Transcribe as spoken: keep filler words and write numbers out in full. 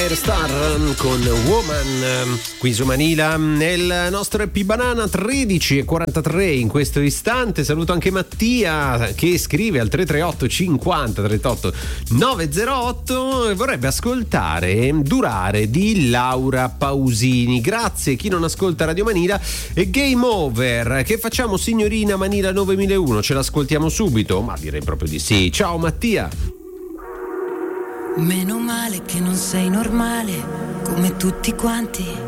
Firestar con Woman qui su Manila. Nel nostro Happy Banana tredici e quarantatré in questo istante. Saluto anche Mattia che scrive al tre tre otto cinquanta trentotto novecentotto e vorrebbe ascoltare Durare di Laura Pausini. Grazie chi non ascolta Radio Manila. E Game Over, che facciamo signorina Manila novemilauno? Ce l'ascoltiamo subito? Ma direi proprio di sì. Ciao Mattia. Meno male che non sei normale come tutti quanti.